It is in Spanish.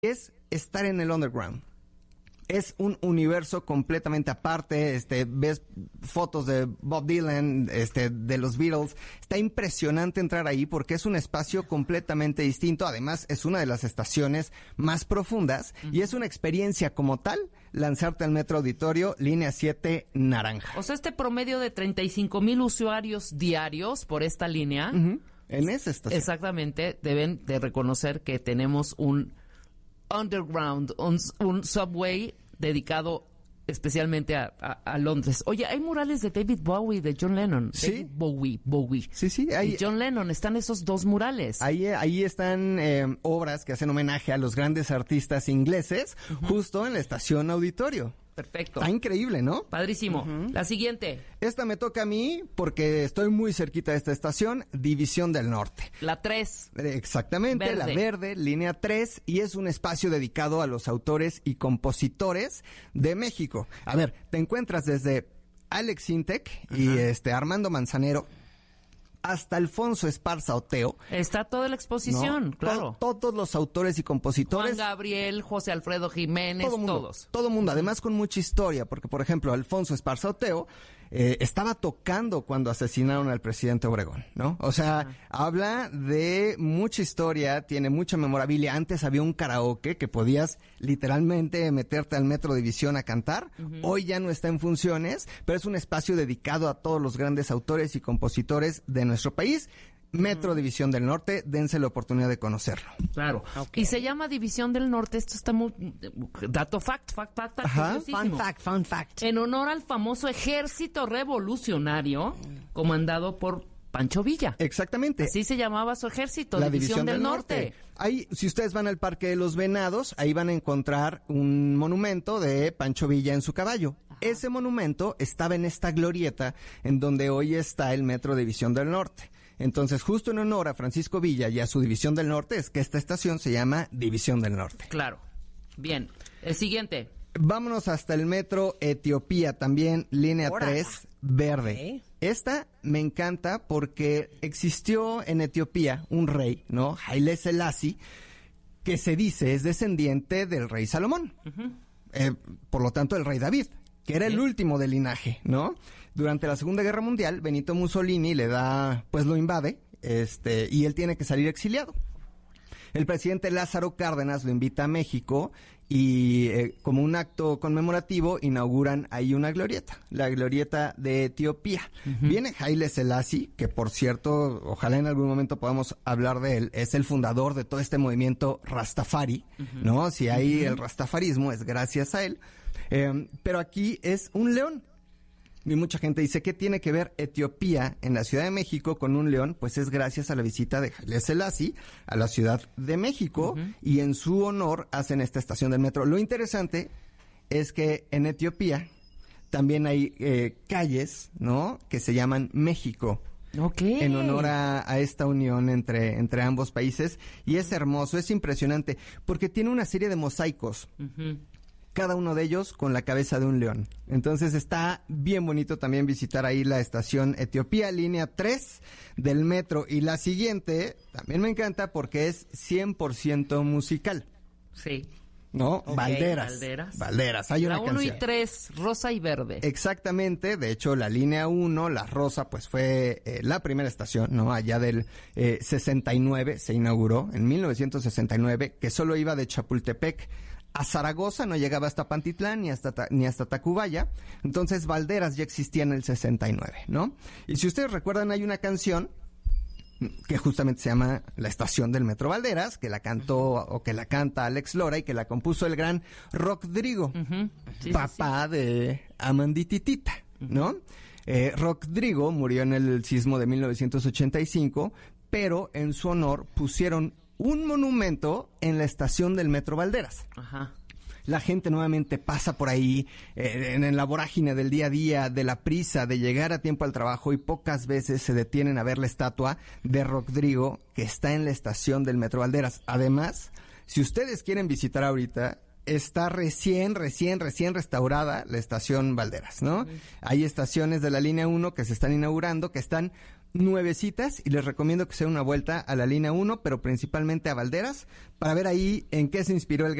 es estar en el underground. Es un universo completamente aparte, ves fotos de Bob Dylan, de los Beatles. Está impresionante entrar ahí porque es un espacio completamente distinto. Además, es una de las estaciones más profundas y es una experiencia como tal lanzarte al Metro Auditorio, línea 7 naranja. O sea, este promedio de 35,000 usuarios diarios por esta línea. Uh-huh. En esa estación. Exactamente, deben de reconocer que tenemos un underground, un subway dedicado especialmente a Londres. Oye, hay murales de David Bowie, de John Lennon. Sí. Bowie. Sí. Y John Lennon, están esos dos murales. Ahí están obras que hacen homenaje a los grandes artistas ingleses, justo en la estación Auditorio. Perfecto. Está increíble, ¿no? Padrísimo. La siguiente. Esta me toca a mí porque estoy muy cerquita de esta estación, División del Norte. La 3. Exactamente, Verde. la verde, línea 3, y es un espacio dedicado a los autores y compositores de México. A ver, te encuentras desde Alex Sintek y Armando Manzanero hasta Alfonso Esparza Oteo. Está toda la exposición, ¿no? claro. Todos los autores y compositores. Juan Gabriel, José Alfredo Jiménez, todos. Todo mundo, además con mucha historia, porque por ejemplo, Alfonso Esparza Oteo estaba tocando cuando asesinaron al presidente Obregón, ¿no? O sea, habla de mucha historia, tiene mucha memorabilia. Antes había un karaoke que podías literalmente meterte al Metro División a cantar. Hoy ya no está en funciones, pero es un espacio dedicado a todos los grandes autores y compositores de nuestro país. Metro División del Norte, dense la oportunidad de conocerlo. Claro. Okay. Y se llama División del Norte, esto está muy... Dato fact. Ajá. Fun fact. En honor al famoso ejército revolucionario comandado por Pancho Villa. Exactamente. Así se llamaba su ejército, la División del Norte. Ahí, si ustedes van al Parque de los Venados, ahí van a encontrar un monumento de Pancho Villa en su caballo. Ajá. Ese monumento estaba en esta glorieta en donde hoy está el Metro División del Norte. Entonces, justo en honor a Francisco Villa y a su División del Norte, es que esta estación se llama División del Norte. Claro. Bien. El siguiente. Vámonos hasta el Metro Etiopía, también línea 3, verde. Okay. Esta me encanta porque existió en Etiopía un rey, ¿no? Haile Selassie, que se dice es descendiente del rey Salomón. Por lo tanto, el rey David, que era el último del linaje, ¿no? Durante la Segunda Guerra Mundial, Benito Mussolini lo invade, y él tiene que salir exiliado. El presidente Lázaro Cárdenas lo invita a México y como un acto conmemorativo inauguran ahí una glorieta, la glorieta de Etiopía. Viene Haile Selassie, que por cierto, ojalá en algún momento podamos hablar de él, es el fundador de todo este movimiento Rastafari, ¿no? Si hay el rastafarismo es gracias a él, pero aquí es un león. Y mucha gente dice, ¿qué tiene que ver Etiopía en la Ciudad de México con un león? Pues es gracias a la visita de Haile Selassie a la Ciudad de México y en su honor hacen esta estación del metro. Lo interesante es que en Etiopía también hay calles, ¿no? Que se llaman México. Okay. En honor a esta unión entre ambos países. Y es hermoso, es impresionante, porque tiene una serie de mosaicos. Cada uno de ellos con la cabeza de un león. Entonces está bien bonito también visitar ahí la estación Etiopía, línea 3 del metro. Y la siguiente también me encanta porque es 100% musical. Sí. ¿No? Okay, Valderas. Hay una canción. La 1 y 3, rosa y verde. Exactamente. De hecho, la línea 1, la rosa, pues fue la primera estación, ¿no? Allá del 69 se inauguró, en 1969, que solo iba de Chapultepec a Zaragoza, no llegaba hasta Pantitlán ni hasta Tacubaya. Entonces Valderas ya existía en el 69, ¿no? Y si ustedes recuerdan, hay una canción que justamente se llama La Estación del Metro Valderas, que la cantó o que la canta Alex Lora y que la compuso el gran Rodrigo, papá de Amandititita, ¿no? Rodrigo murió en el sismo de 1985, pero en su honor pusieron un monumento en la estación del Metro Valderas. Ajá. La gente nuevamente pasa por ahí en la vorágine del día a día, de la prisa de llegar a tiempo al trabajo, y pocas veces se detienen a ver la estatua de Rodrigo que está en la estación del Metro Valderas. Además, si ustedes quieren visitar ahorita, está recién restaurada la estación Valderas, ¿no? Hay estaciones de la línea 1 que se están inaugurando, que están nuevecitas y les recomiendo que se den una vuelta a la línea 1, pero principalmente a Valderas, para ver ahí en qué se inspiró el